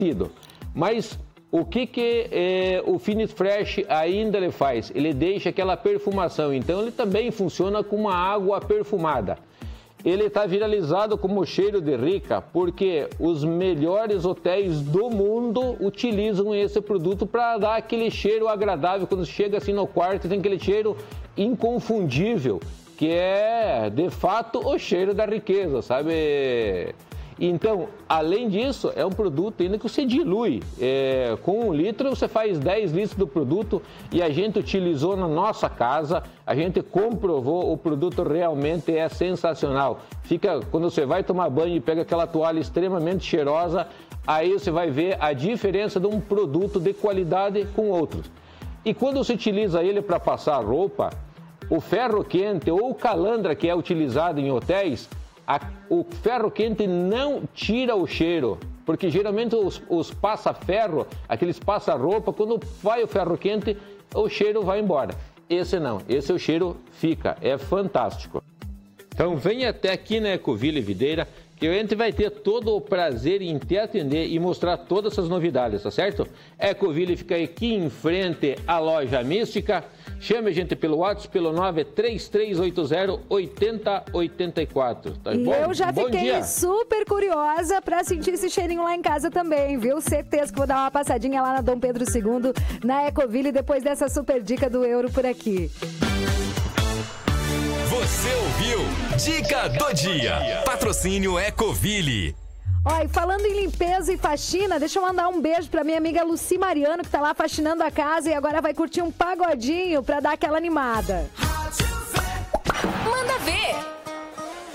Mas o que o Finish Fresh ainda ele faz? Ele deixa aquela perfumação, então ele também funciona com uma água perfumada. Ele está viralizado como cheiro de rica porque os melhores hotéis do mundo utilizam esse produto para dar aquele cheiro agradável. Quando chega assim no quarto, tem aquele cheiro inconfundível, que é, de fato, o cheiro da riqueza, sabe? Então, além disso, é um produto ainda que você dilui. Com 1 litro, você faz 10 litros do produto e a gente utilizou na nossa casa, a gente comprovou, o produto realmente é sensacional. Quando você vai tomar banho e pega aquela toalha extremamente cheirosa, aí você vai ver a diferença de um produto de qualidade com outros. E quando você utiliza ele para passar roupa, o ferro quente ou o calandra que é utilizado em hotéis, o ferro quente não tira o cheiro, porque geralmente os passa-ferro, aqueles passa-roupa, quando vai o ferro quente, o cheiro vai embora. Esse não, esse o cheiro fica, é fantástico. Então vem até aqui na Ecoville Videira, que a gente vai ter todo o prazer em te atender e mostrar todas essas novidades, tá certo? Ecoville fica aqui em frente à Loja Mística. Chame a gente pelo WhatsApp, pelo 933808084. Tá bom? Eu já fiquei super curiosa para sentir esse cheirinho lá em casa também, viu? Certeza que vou dar uma passadinha lá na Dom Pedro II, na Ecoville, depois dessa super dica do euro por aqui. Você ouviu Dica do Dia. Patrocínio Ecoville. Ó, e falando em limpeza e faxina, deixa eu mandar um beijo pra minha amiga Luci Mariano, que tá lá faxinando a casa e agora vai curtir um pagodinho pra dar aquela animada.